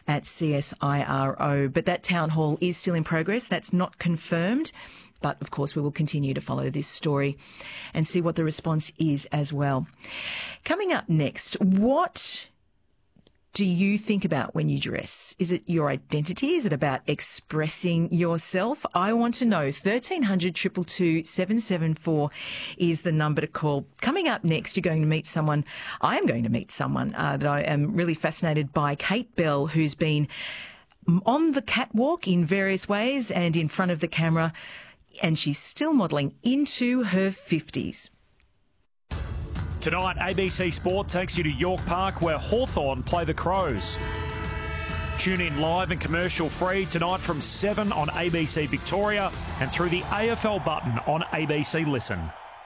at CSIRO. But that town hall is still in progress. That's not confirmed. But, of course, we will continue to follow this story and see what the response is as well. Coming up next, what do you think about when you dress? Is it your identity? Is it about expressing yourself? I want to know. 1300 222 774 is the number to call. Coming up next, you're going to meet someone. I am going to meet someone that I am really fascinated by, Kate Bell, who's been on the catwalk in various ways and in front of the camera, and she's still modelling into her 50s. Tonight, ABC Sport takes you to York Park where Hawthorn play the Crows. Tune in live and commercial free tonight from 7 on ABC Victoria and through the AFL button on ABC Listen.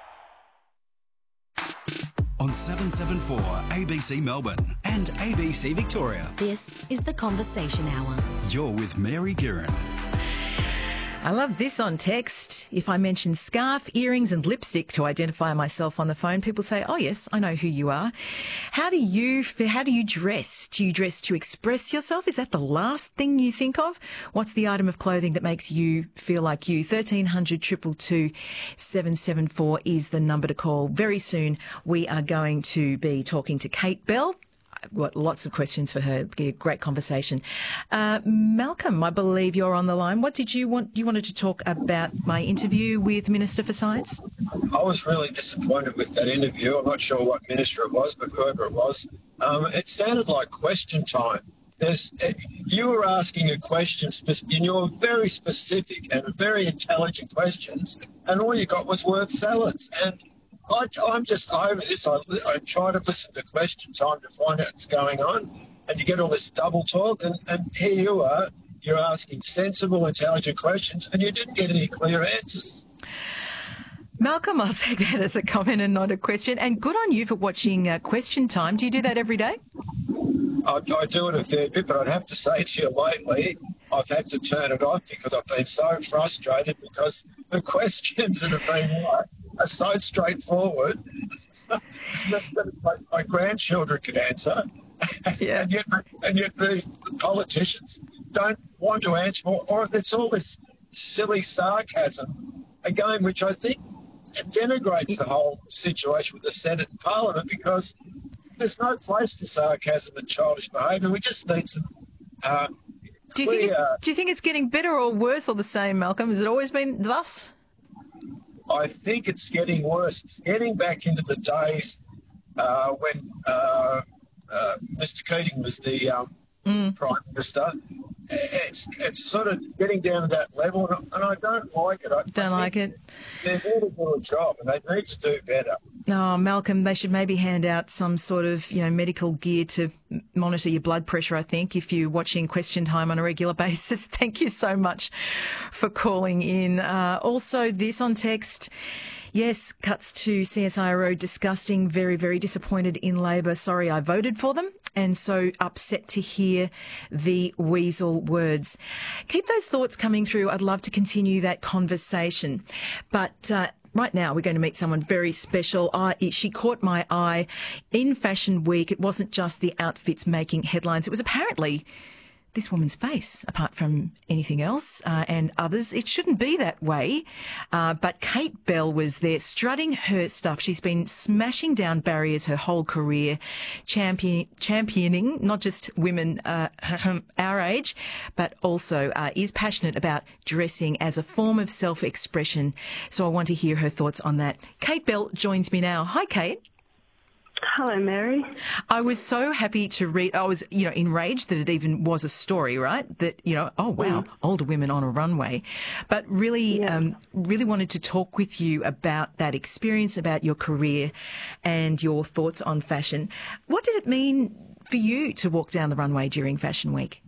On 774 ABC Melbourne and ABC Victoria. This is The Conversation Hour. You're with Mary Guerin. I love this on text. If I mention scarf, earrings and lipstick to identify myself on the phone, people say, oh, yes, I know who you are. How do you dress? Do you dress to express yourself? Is that the last thing you think of? What's the item of clothing that makes you feel like you? 1300 222 774 is the number to call. Very soon we are going to be talking to Kate Bell. I've got lots of questions for her. Be a great conversation. Malcolm, I believe you're on the line. What did you want? You wanted to talk about my interview with Minister for Science? I was really disappointed with that interview. I'm not sure what minister it was, but whoever it was, it sounded like question time. You were asking a question, and you were very specific and very intelligent questions, and all you got was word salads. And I'm just over this. I try to listen to question time to find out what's going on, and you get all this double talk, and here you are, you're asking sensible, intelligent questions, and you didn't get any clear answers. Malcolm, I'll take that as a comment and not a question. And good on you for watching Question Time. Do you do that every day? I do it a fair bit, but I'd have to say to you lately, I've had to turn it off because I've been so frustrated because the questions that have been are so straightforward that my grandchildren could answer. Yeah. and yet the politicians don't want to answer, or it's all this silly sarcasm, again, which I think denigrates the whole situation with the Senate and Parliament, because there's no place for sarcasm and childish behaviour. We just need some do you think it's getting better or worse or the same, Malcolm? Has it always been thus? I think it's getting worse. It's getting back into the days when Mr. Keating was the Prime Minister. It's sort of getting down to that level, and I don't like it. Don't like it. They're here to do a job, and they need to do better. Oh, Malcolm, they should maybe hand out some sort of, medical gear to monitor your blood pressure, I think, if you're watching Question Time on a regular basis. Thank you so much for calling in. Also, this on text. Yes, cuts to CSIRO, disgusting, very, very disappointed in Labor. Sorry, I voted for them, and so upset to hear the weasel words. Keep those thoughts coming through. I'd love to continue that conversation. But right now we're going to meet someone very special. She caught my eye in Fashion Week. It wasn't just the outfits making headlines. It was apparently this woman's face, apart from anything else, and others. It shouldn't be that way. But Kate Bell was there strutting her stuff. She's been smashing down barriers her whole career, championing not just women our age, but also is passionate about dressing as a form of self-expression. So I want to hear her thoughts on that. Kate Bell joins me now. Hi, Kate. Hello, Mary. I was so happy to read. I was, enraged that it even was a story, right? That, oh, wow, older women on a runway. But really, really wanted to talk with you about that experience, about your career and your thoughts on fashion. What did it mean for you to walk down the runway during Fashion Week?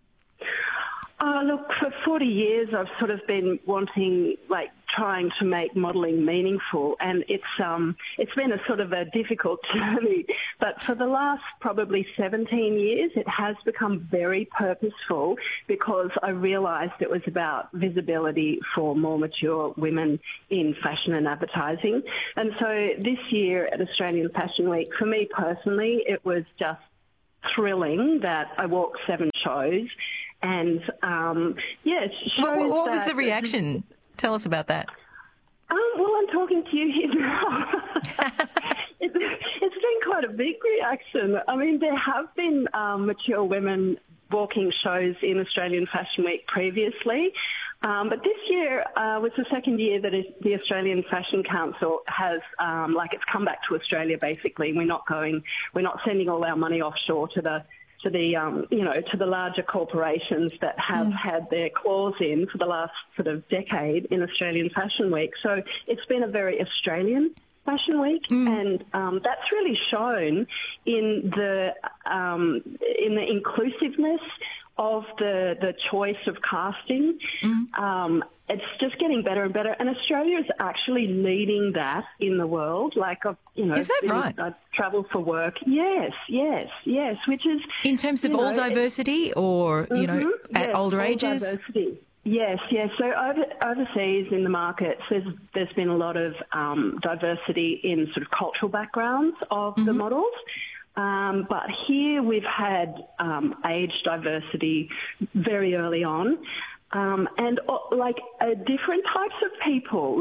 Look, for 40 years I've sort of been trying to make modelling meaningful, and it's been a sort of a difficult journey. But for the last probably 17 years, it has become very purposeful because I realised it was about visibility for more mature women in fashion and advertising. And so this year at Australian Fashion Week, for me personally, it was just thrilling that I walked 7 shows. And, it shows what was the reaction? Tell us about that. Well, I'm talking to you here now. It's been quite a big reaction. I mean, there have been mature women walking shows in Australian Fashion Week previously, but this year was the second year that the Australian Fashion Council has, it's come back to Australia. Basically, we're not sending all our money offshore to the larger corporations that have had their claws in for the last sort of decade in Australian Fashion Week. So it's been a very Australian Fashion Week, and that's really shown in the inclusiveness of the choice of casting. It's just getting better and better, and Australia is actually leading that in the world. Is that right? I travel for work. Yes, which is... In terms of all diversity or, at older ages? Diversity. Yes. So overseas in the markets, there's been a lot of diversity in sort of cultural backgrounds of the models. But here we've had age diversity very early on. And different types of people,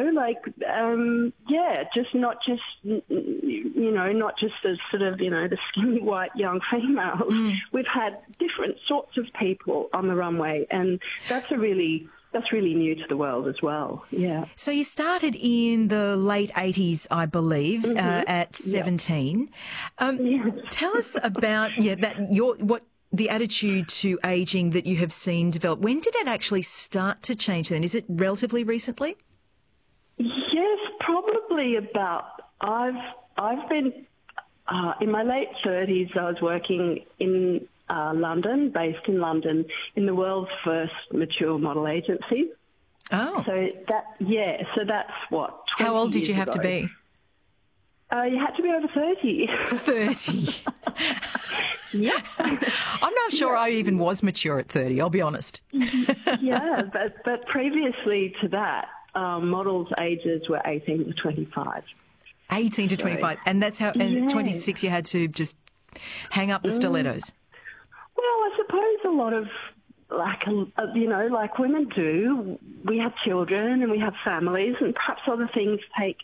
not just as sort of, the skinny white young females. We've had different sorts of people on the runway, and that's really new to the world as well. Yeah. So you started in the late 80s, I believe, at 17. Tell us about the attitude to ageing that you have seen develop. When did it actually start to change then? Is it relatively recently? Yes, probably about... I've been... in my late 30s, I was working in London, based in London, in the world's first mature model agency. Oh. So that's what, 20 How old did you have ago. to be? You had to be over 30. 30. Yeah. I'm not sure I even was mature at 30, I'll be honest. Yeah, but previously to that, models' ages were 18 to 25. 18 to 25. And that's how, and 26 you had to just hang up the stilettos. Well, I suppose a lot of, like women do, we have children and we have families, and perhaps other things take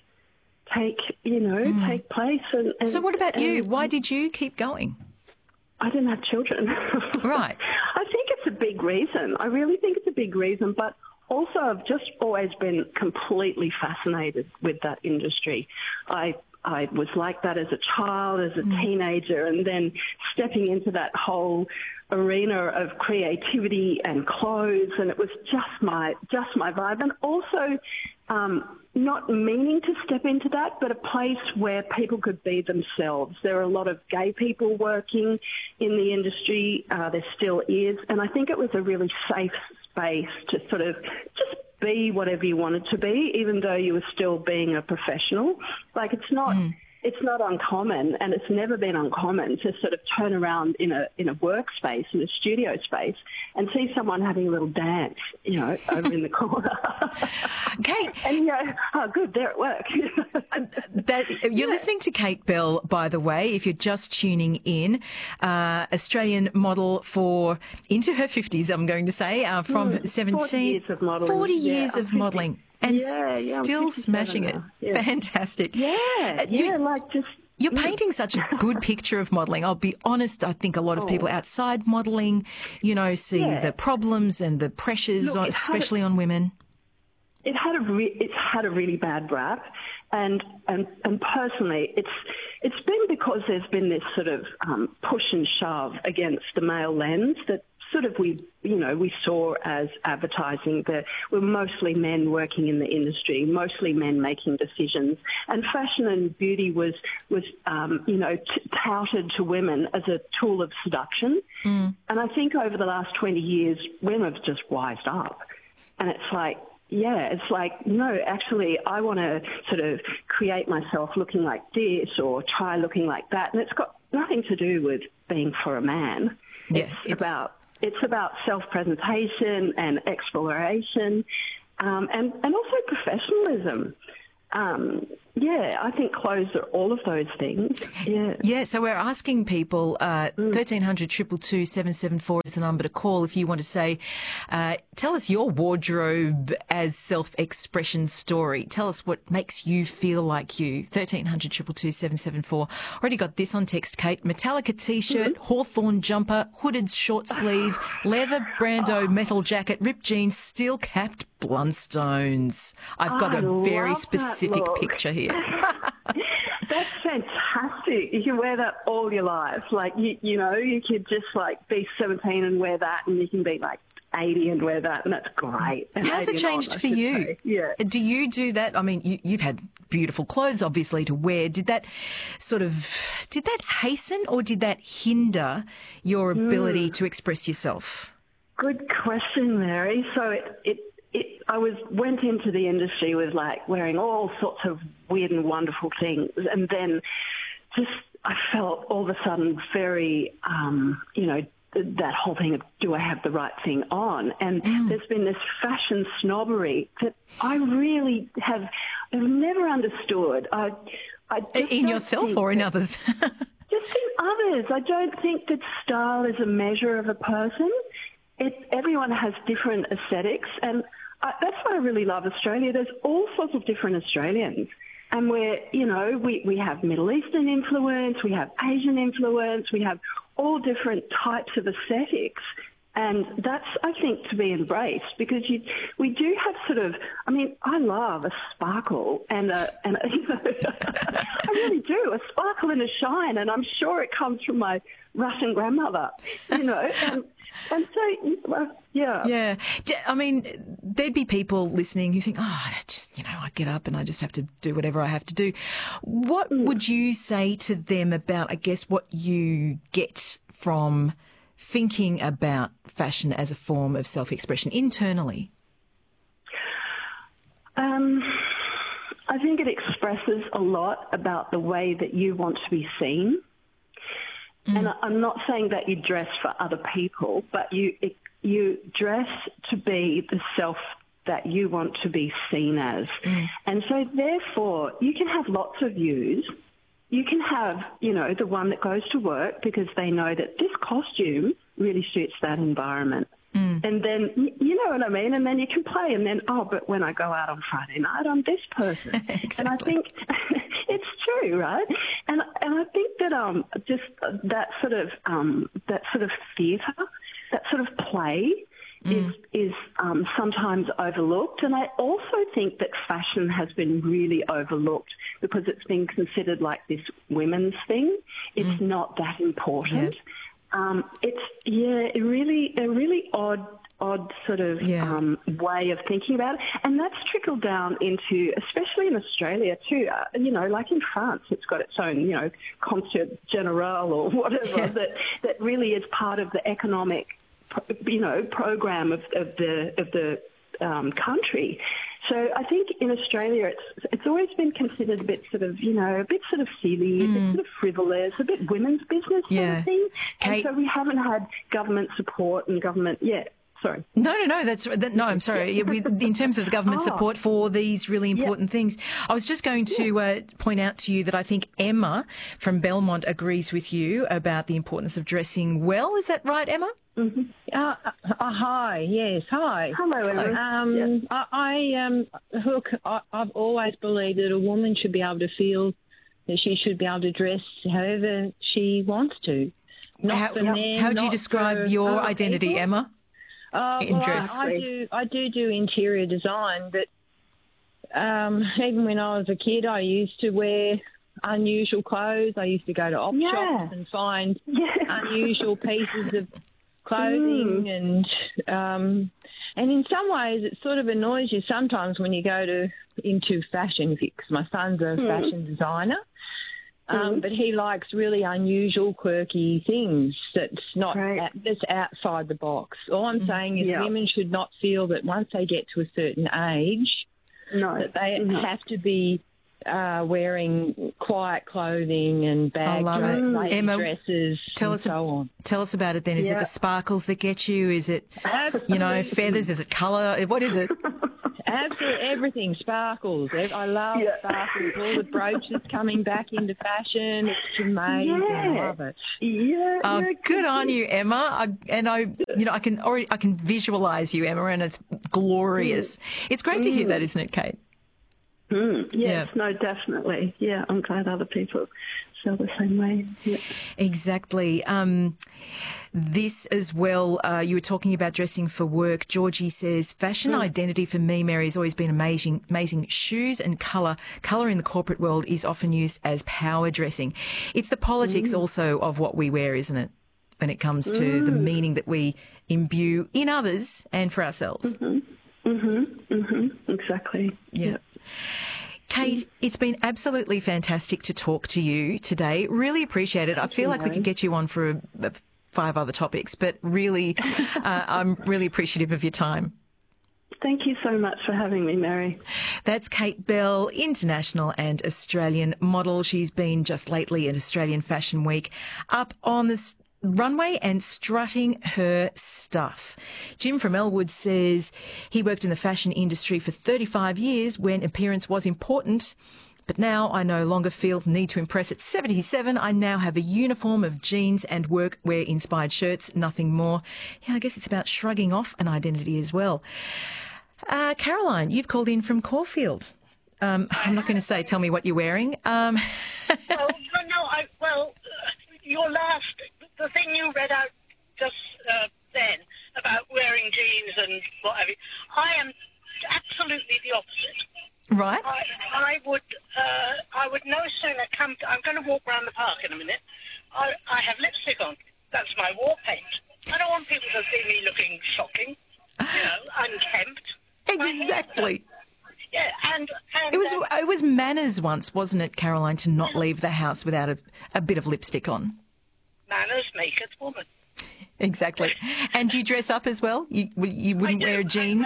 place. And so what about you? Why did you keep going? I didn't have children. Right. I think it's a big reason. I really think it's a big reason, but also I've just always been completely fascinated with that industry. I was like that as a child, as a teenager, and then stepping into that whole arena of creativity and clothes, and it was just my vibe. And also not meaning to step into that, but a place where people could be themselves. There are a lot of gay people working in the industry. There still is. And I think it was a really safe space to sort of just be whatever you wanted to be, even though you were still being a professional. Like, it's not uncommon, and it's never been uncommon to sort of turn around in a workspace, in a studio space, and see someone having a little dance, over in the corner. Kate. And oh, good, they're at work. You're listening to Kate Bell, by the way, if you're just tuning in. Australian model for into her 50s, I'm going to say, from 17. 40 years of modelling. 40 years of modelling. And still smashing it. Yeah. Fantastic. You're painting such a good picture of modelling. I'll be honest, I think a lot of people outside modelling, see the problems and the pressures, especially on women. It's had a really bad rap, and personally, it's been because there's been this sort of push and shove against the male lens that sort of we saw as advertising, that we're mostly men working in the industry, mostly men making decisions, and fashion and beauty was touted to women as a tool of seduction. And I think over the last 20 years, women have just wised up, and it's like, no, actually, I want to sort of create myself looking like this or try looking like that, and it's got nothing to do with being for a man. Yeah, It's about self-presentation and exploration, and also professionalism. Yeah, I think clothes are all of those things. Yeah. Yeah, so we're asking people, 1300 222 774 is the number to call if you want to say, tell us your wardrobe as self-expression story. Tell us what makes you feel like you. 1300 222 774. Already got this on text, Kate. Metallica T-shirt, Hawthorn jumper, hooded short sleeve, leather Brando metal jacket, ripped jeans, steel-capped Blundstones. I've got a very specific picture here. That's fantastic. You can wear that all your life. Like, you know, you could just like be 17 and wear that, and you can be like 80 and wear that, and that's great. And how's it changed for you? Yeah. Do you do that? I mean, you've had beautiful clothes, obviously, to wear. Did that hasten or did that hinder your ability to express yourself? Good question, Mary. So I went into the industry with like wearing all sorts of weird and wonderful things, and then I felt all of a sudden very, you know, that whole thing of do I have the right thing on? And there's been this fashion snobbery that I really have never understood. I in yourself or in others? Just in others. I don't think that style is a measure of a person. Everyone has different aesthetics, and that's why I really love Australia. There's all sorts of different Australians. And we have Middle Eastern influence, we have Asian influence, we have all different types of aesthetics. And that's, I think, to be embraced, because we do have sort of, I mean, I love a sparkle and I really do, a sparkle and a shine, and I'm sure it comes from my Russian grandmother, you know. And so, yeah. Yeah. I mean, there'd be people listening who think, I get up and I just have to do whatever I have to do. What would you say to them about, I guess, what you get from thinking about fashion as a form of self-expression internally? I think it expresses a lot about the way that you want to be seen. And I'm not saying that you dress for other people, but you dress to be the self that you want to be seen as. And so therefore you can have lots of views. You can have, you know, the one that goes to work because they know that this costume really suits that environment. And then, you know what I mean? And then you can play, and then, but when I go out on Friday night, I'm this person. Exactly. And I think it's true, right? And I think that just that sort of theatre, that sort of play is sometimes overlooked. And I also think that fashion has been really overlooked because it's been considered like this women's thing. It's not that important. Yeah. It's a really odd sort of way of thinking about it, and that's trickled down into, especially in Australia too. You know, like in France, it's got its own, you know, concert general or whatever that really is part of the economic, you know, program of the country. So I think in Australia, it's always been considered a bit sort of, you know, a bit sort of silly, a bit sort of frivolous, a bit women's business sort of thing. Kate, and so we haven't had government support and government, sorry. No, I'm sorry. In terms of the government support for these really important things, I was just going to point out to you that I think Emma from Belmont agrees with you about the importance of dressing well. Is that right, Emma? Mm-hmm. Hi, yes, hi. Hello, Emma. I've always believed that a woman should be able to feel that she should be able to dress however she wants to. How do you describe your identity, people. Emma? In dress? I do interior design, but even when I was a kid, I used to wear unusual clothes. I used to go to op shops and find unusual pieces of clothing, and in some ways it sort of annoys you sometimes when you go into fashion, because my son's a fashion designer. But he likes really unusual, quirky things that's not that's outside the box. All I'm saying is women should not feel that once they get to a certain age that they have to be wearing quiet clothing and bag dresses and so on. Tell us about it then. Is it the sparkles that get you? Is it, you know, feathers? Is it colour? What is it? Absolutely everything sparkles. I love sparkles. All the brooches coming back into fashion. It's amazing. I love it. Good on you, Emma. I can visualise you, Emma, and it's glorious. It's great to hear that, isn't it, Kate? Yes, no, definitely. Yeah, I'm glad other people feel the same way. Yeah. Exactly. This as well, you were talking about dressing for work. Georgie says, fashion identity for me, Mary, has always been amazing. Shoes and colour. Colour in the corporate world is often used as power dressing. It's the politics also of what we wear, isn't it, when it comes to the meaning that we imbue in others and for ourselves. Exactly. Yeah. Kate, it's been absolutely fantastic to talk to you today. Really appreciate it. I feel like we could get you on for 5 other topics, but really, I'm really appreciative of your time. Thank you so much for having me, Mary. That's Kate Bell, international and Australian model. She's been just lately at Australian Fashion Week, up on the runway and strutting her stuff. Jim from Elwood says he worked in the fashion industry for 35 years when appearance was important. But now I no longer feel the need to impress. At 77, I now have a uniform of jeans and workwear-inspired shirts, nothing more. Yeah, I guess it's about shrugging off an identity as well. Caroline, you've called in from Caulfield. I'm not going to say, tell me what you're wearing. Your last, the thing you read out just then about wearing jeans and whatever, I am absolutely the opposite. Right. I would no sooner come to, I'm going to walk around the park in a minute. I have lipstick on. That's my war paint. I don't want people to see me looking shocking, unkempt. Exactly. Yeah, and it was manners once, wasn't it, Caroline, to not leave the house without a bit of lipstick on? Manners maketh woman. Exactly. And do you dress up as well? You wouldn't wear jeans?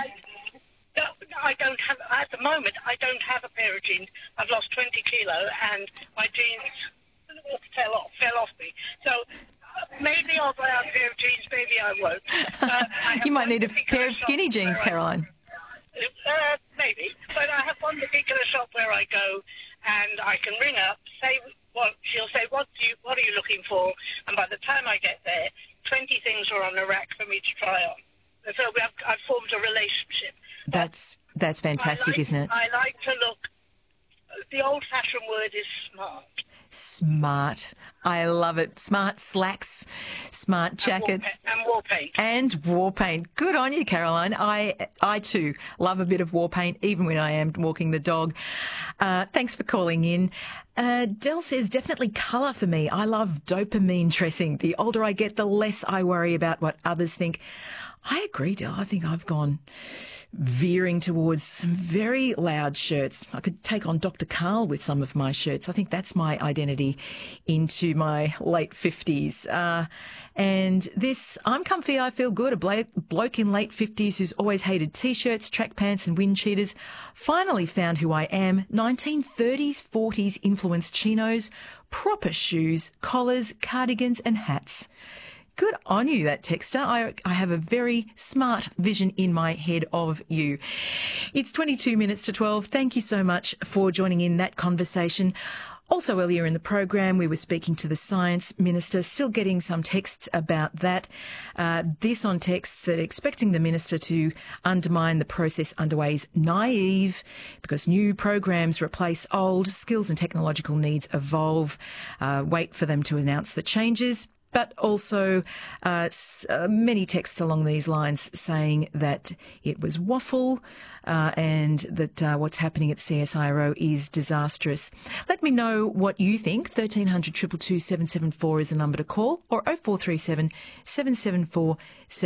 I don't have, at the moment, I don't have a pair of jeans. I've lost 20 kilo and my jeans fell off me. So maybe I'll buy a pair of jeans, maybe I won't. You might need a pair of skinny jeans, Caroline. Maybe, but I have one particular shop where I go and I can ring up, she'll say, what are you looking for? And by the time I get there, 20 things are on the rack for me to try on. So I've formed a relationship. That's fantastic, isn't it? I like to look, the old-fashioned word is smart. Smart. I love it. Smart slacks, smart jackets. And war paint. And war paint. Good on you, Caroline. I too love a bit of war paint, even when I am walking the dog. Thanks for calling in. Del says, definitely colour for me. I love dopamine dressing. The older I get, the less I worry about what others think. I agree, Del. I think I've gone veering towards some very loud shirts. I could take on Dr. Karl with some of my shirts. I think that's my identity into my late 50s. And this, I'm comfy, I feel good. A bloke in late 50s who's always hated T-shirts, track pants and wind cheaters, finally found who I am. 1930s, 40s influenced chinos, proper shoes, collars, cardigans and hats. Good on you, that texter. I have a very smart vision in my head of you. It's 22 minutes to 12. Thank you so much for joining in that conversation. Also earlier in the program, we were speaking to the Science Minister, still getting some texts about that. This on texts that expecting the Minister to undermine the process underway is naive because new programs replace old, skills and technological needs evolve. Wait for them to announce the changes. But also many texts along these lines saying that it was waffle and that what's happening at CSIRO is disastrous. Let me know what you think. 1300 222 774 is the number to call, or 0437 774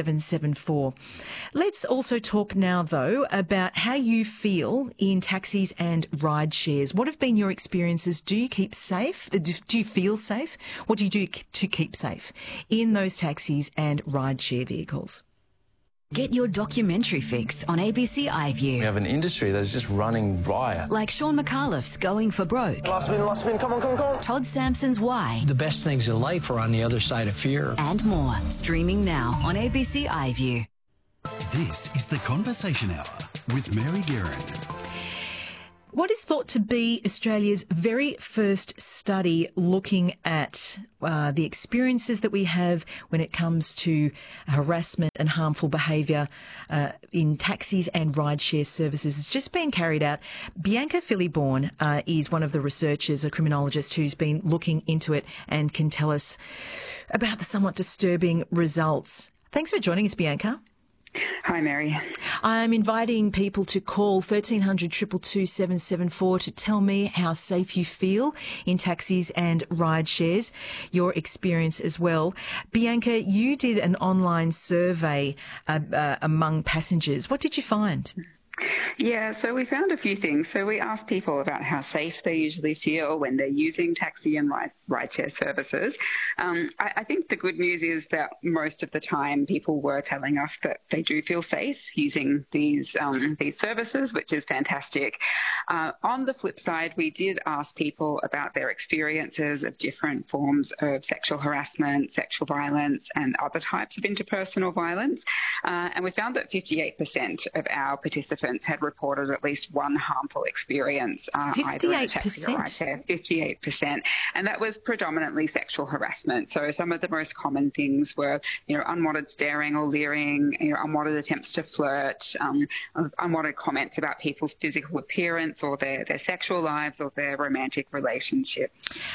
774. Let's also talk now, though, about how you feel in taxis and ride shares. What have been your experiences? Do you keep safe? Do you feel safe? What do you do to keep safe in those taxis and ride share vehicles? Get your documentary fix on ABC iView. We have an industry that's just running riot. Like Sean McAuliffe's Going for Broke. Last spin, come on. Todd Sampson's Why. The best things in life are on the other side of fear. And more. Streaming now on ABC iView. This is The Conversation Hour with Mary Guerin. What is thought to be Australia's very first study looking at the experiences that we have when it comes to harassment and harmful behaviour in taxis and rideshare services has just been carried out. Bianca Philibborn is one of the researchers, a criminologist who's been looking into it and can tell us about the somewhat disturbing results. Thanks for joining us, Bianca. Hi, Mary. I'm inviting people to call 1300 222 774 to tell me how safe you feel in taxis and ride shares, your experience as well. Bianca, you did an online survey among passengers. What did you find? Yeah, so we found a few things. So we asked people about how safe they usually feel when they're using taxi and rideshare services. I think the good news is that most of the time people were telling us that they do feel safe using these services, which is fantastic. On the flip side, we did ask people about their experiences of different forms of sexual harassment, sexual violence, and other types of interpersonal violence. And we found that 58% of our participants had reported at least one harmful experience, either in a taxi or rideshare. 58%, and that was predominantly sexual harassment. So some of the most common things were, unwanted staring or leering, unwanted attempts to flirt, unwanted comments about people's physical appearance or their sexual lives or their romantic relationships.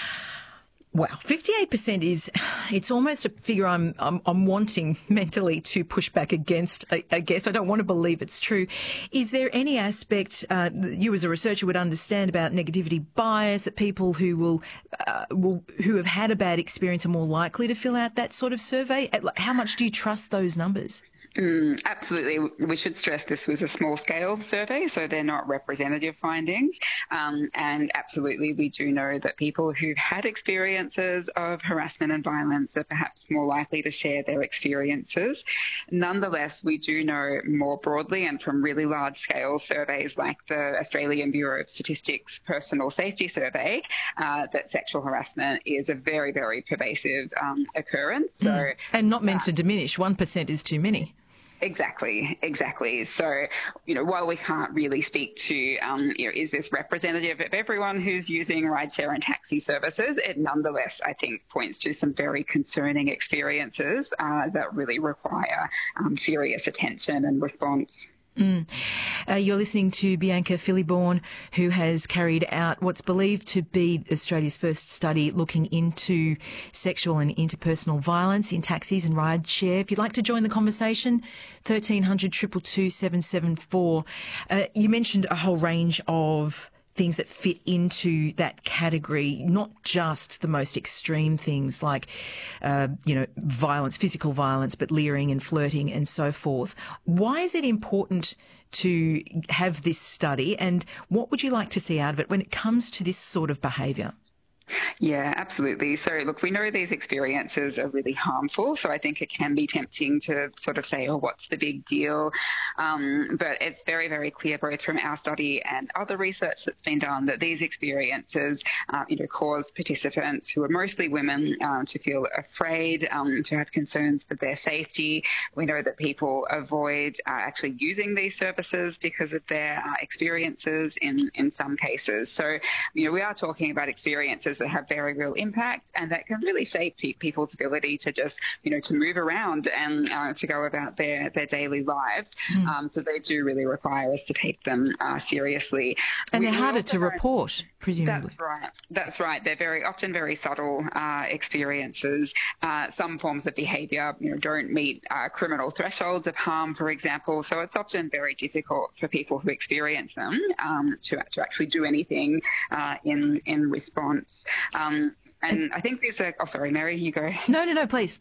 Wow, 58% it's almost a figure I'm wanting mentally to push back against. I guess I don't want to believe it's true. Is there any aspect you as a researcher would understand about negativity bias, that people who who have had a bad experience are more likely to fill out that sort of survey? How much do you trust those numbers? Absolutely. We should stress this was a small-scale survey, so they're not representative findings. And absolutely, we do know that people who've had experiences of harassment and violence are perhaps more likely to share their experiences. Nonetheless, we do know more broadly and from really large-scale surveys like the Australian Bureau of Statistics Personal Safety Survey that sexual harassment is a very, very pervasive occurrence. So, and not meant to diminish. 1% is too many. Exactly. So, while we can't really speak to, is this representative of everyone who's using rideshare and taxi services, it nonetheless, I think, points to some very concerning experiences that really require serious attention and response. You're listening to Bianca Philibborn, who has carried out what's believed to be Australia's first study looking into sexual and interpersonal violence in taxis and rideshare. If you'd like to join the conversation, 1300 222 774. You mentioned a whole range of things that fit into that category, not just the most extreme things like, violence, physical violence, but leering and flirting and so forth. Why is it important to have this study, and what would you like to see out of it when it comes to this sort of behaviour? Yeah, absolutely. So, look, we know these experiences are really harmful, so I think it can be tempting to sort of say, what's the big deal? But it's very, very clear, both from our study and other research that's been done, that these experiences, cause participants, who are mostly women, to feel afraid, to have concerns for their safety. We know that people avoid actually using these services because of their experiences in some cases. So, we are talking about experiences that have very real impact and that can really shape people's ability to just, to move around and to go about their daily lives. So they do really require us to take them seriously. And they're harder to report, presumably. That's right. They're often very subtle experiences. Some forms of behaviour, don't meet criminal thresholds of harm, for example. So it's often very difficult for people who experience them to actually do anything in response. And I think these are... Oh, sorry, Mary, you go. No, please.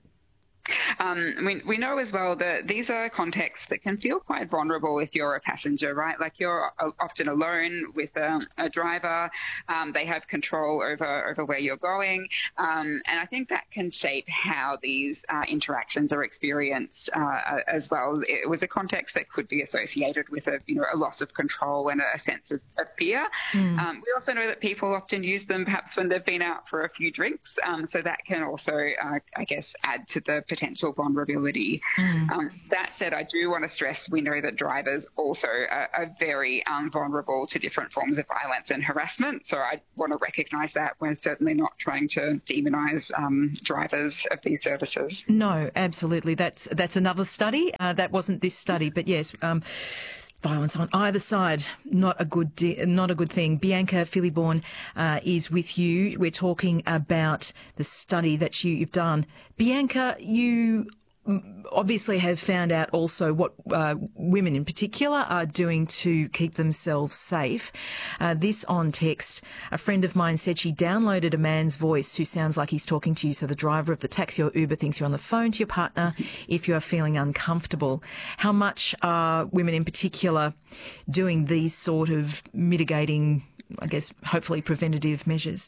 We know as well that these are contexts that can feel quite vulnerable if you're a passenger, right? Like you're often alone with a driver. They have control over where you're going. And I think that can shape how these interactions are experienced as well. It was a context that could be associated with a loss of control and a sense of fear. We also know that people often use them perhaps when they've been out for a few drinks. So that can also, I guess, add to the potential vulnerability. That said, I do want to stress we know that drivers also are very vulnerable to different forms of violence and harassment. So I want to recognise that. We're certainly not trying to demonise drivers of these services. No, absolutely. That's another study. That wasn't this study, but yes. Violence on either side, not a good thing. Bianca Philibborn is with you. We're talking about the study that you've done. Bianca, you obviously have found out also what women in particular are doing to keep themselves safe. This on text, a friend of mine said she downloaded a man's voice who sounds like he's talking to you, so the driver of the taxi or Uber thinks you're on the phone to your partner if you are feeling uncomfortable. How much are women in particular doing these sort of mitigating, I guess, hopefully preventative measures?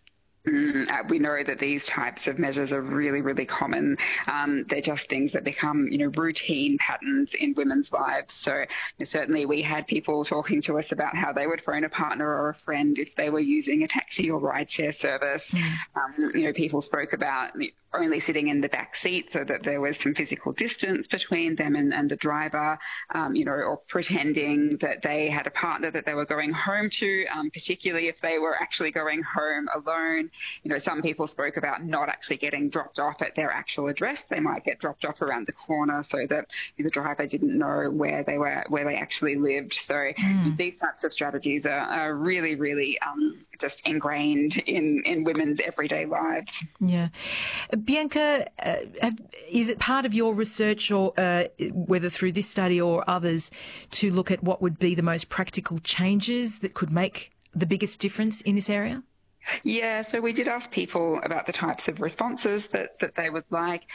We know that these types of measures are really, really common. They're just things that become, routine patterns in women's lives. So certainly we had people talking to us about how they would phone a partner or a friend if they were using a taxi or rideshare service. People spoke about only sitting in the back seat so that there was some physical distance between them and the driver, or pretending that they had a partner that they were going home to, particularly if they were actually going home alone. Some people spoke about not actually getting dropped off at their actual address. They might get dropped off around the corner so that the driver didn't know where they actually lived. So these types of strategies are really, really just ingrained in women's everyday lives. Yeah. Bianca, is it part of your research, or whether through this study or others, to look at what would be the most practical changes that could make the biggest difference in this area? Yeah, so we did ask people about the types of responses that they would like.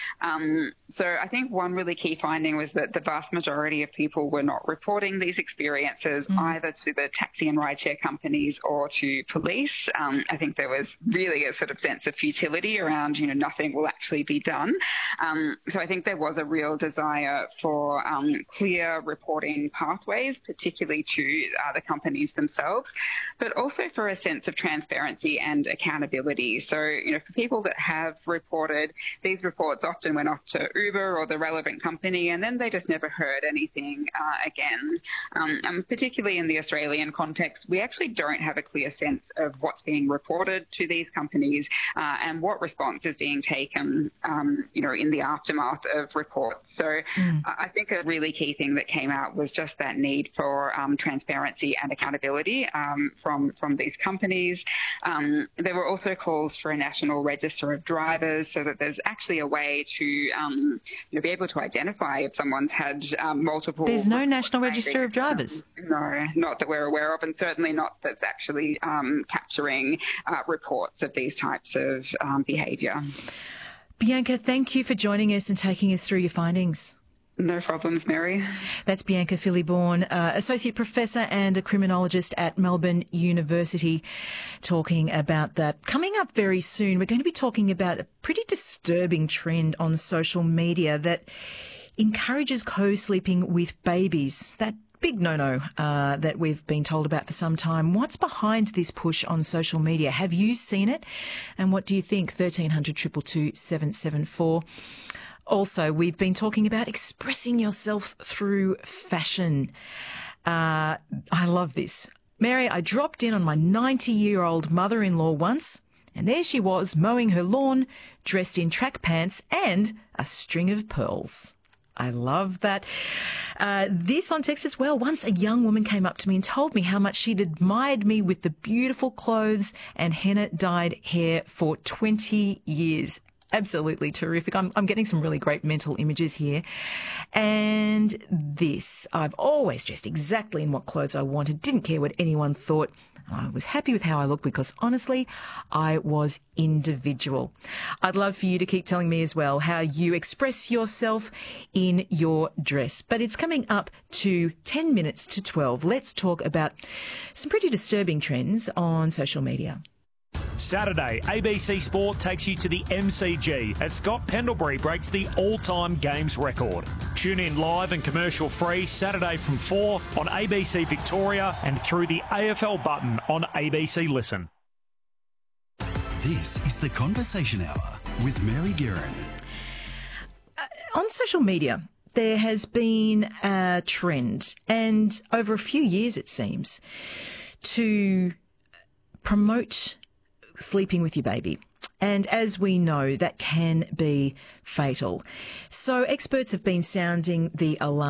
So I think one really key finding was that the vast majority of people were not reporting these experiences either to the taxi and rideshare companies or to police. I think there was really a sort of sense of futility around, nothing will actually be done. So I think there was a real desire for clear reporting pathways, particularly to the companies themselves, but also for a sense of transparency and accountability. So, for people that have reported, these reports often went off to Uber or the relevant company, and then they just never heard anything again. And particularly in the Australian context, we actually don't have a clear sense of what's being reported to these companies and what response is being taken, in the aftermath of reports. So I think a really key thing that came out was just that need for transparency and accountability from these companies. There were also calls for a national register of drivers so that there's actually a way to be able to identify if someone's had multiple... There's no national register of drivers? No, not that we're aware of, and certainly not that's actually capturing reports of these types of behaviour. Bianca, thank you for joining us and taking us through your findings. No problems, Mary. That's Bianca Philibborn, Associate Professor and a Criminologist at Melbourne University, talking about that. Coming up very soon, we're going to be talking about a pretty disturbing trend on social media that encourages co-sleeping with babies. That big no-no that we've been told about for some time. What's behind this push on social media? Have you seen it? And what do you think? 1300 222 774. Also, we've been talking about expressing yourself through fashion. I love this. Mary, I dropped in on my 90-year-old mother-in-law once, and there she was mowing her lawn, dressed in track pants and a string of pearls. I love that. This on text as well. Once a young woman came up to me and told me how much she'd admired me with the beautiful clothes and henna-dyed hair for 20 years. Absolutely terrific. I'm getting some really great mental images here. And this, I've always dressed exactly in what clothes I wanted, didn't care what anyone thought. I was happy with how I looked because, honestly, I was individual. I'd love for you to keep telling me as well how you express yourself in your dress. But it's coming up to 10 minutes to 12. Let's talk about some pretty disturbing trends on social media. Saturday, ABC Sport takes you to the MCG as Scott Pendlebury breaks the all-time games record. Tune in live and commercial-free Saturday from 4 on ABC Victoria and through the AFL button on ABC Listen. This is the Conversation Hour with Mary Guerin. On social media, there has been a trend, and over a few years it seems, to promote sleeping with your baby. And as we know, that can be fatal. So experts have been sounding the alarm.